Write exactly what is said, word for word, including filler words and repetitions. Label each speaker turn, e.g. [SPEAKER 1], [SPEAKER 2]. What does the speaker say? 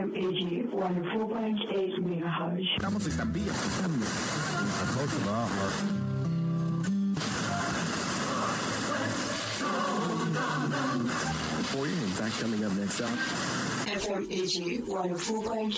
[SPEAKER 1] M A G one oh four point eight megahertz.
[SPEAKER 2] Estamos estampillas. For you, in fact, coming up next up.
[SPEAKER 1] F M A G one oh four point eight